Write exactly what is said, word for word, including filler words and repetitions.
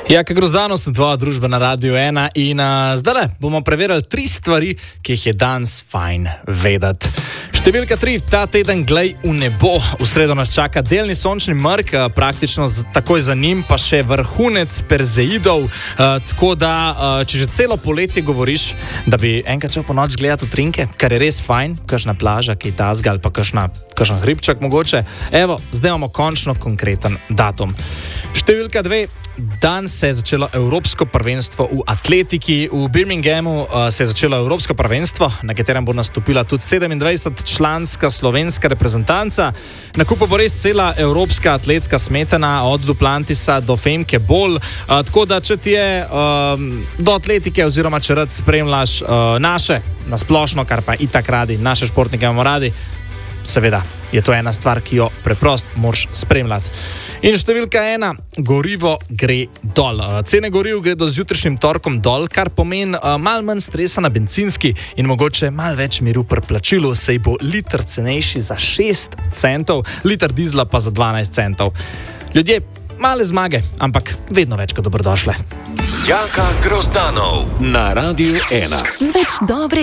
Ja, kako grozdano sem tvoja družba na Radiu ena in uh, zdaj bomo preverili tri stvari, ki jih je danes fajn vedeti. Številka tri, ta teden glej v nebo. V sredo nas čaka delni sončni mrk, praktično z, takoj za njim pa še vrhunec Perzeidov. Uh, tako da, uh, če že celo poletje govoriš, da bi enkrat šel po noč gledati utrinke, kar je res fajn, kakšna plaža, kaj tazga ali pa kakšna, kakšen hribček mogoče. Evo, zdaj imamo končno konkreten datum. Številka dve. Dan se je začelo Evropsko prvenstvo v atletiki. V Birminghamu uh, se je začelo Evropsko prvenstvo, na katerem bo nastopila tudi sedemindvajsetčlanska slovenska reprezentanca. Na kupu bo res cela evropska atletska smetana, od Duplantisa do Femke Bol. Uh, tako da, če ti je um, do atletike oziroma če rad spremljaš uh, naše, nasplošno, kar pa itak radi, naše športnike imamo radi, seveda je to ena stvar, ki jo preprosto moraš spremljati. In številka ena, gorivo gre dol. Cene goriv gredo z jutrišnjim torkom dol, kar pomeni uh, malo manj stresa na bencinski in mogoče malo več miru pri plačilu, saj bo liter cenejši za šest centov, liter dizla pa za dvanajst centov. Ljudje, male zmage, ampak vedno več kot dobrodošle. Jaka Grozdanov na Radiu ena. Zveč dobre